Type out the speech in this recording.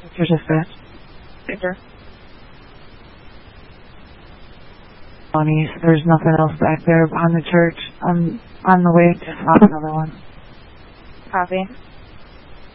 What's your dispatch? Paper. There's nothing else back there on the church. I'm on the way to stop another one. Copy.